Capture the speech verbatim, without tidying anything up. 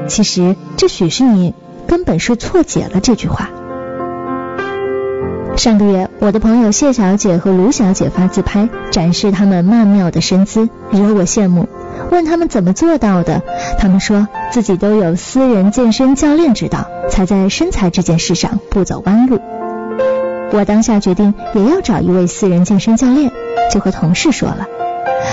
其实这许是你根本是错解了这句话。上个月，我的朋友谢小姐和卢小姐发自拍，展示她们曼妙的身姿，惹我羡慕。问他们怎么做到的，他们说自己都有私人健身教练指导，才在身材这件事上不走弯路。我当下决定也要找一位私人健身教练，就和同事说了。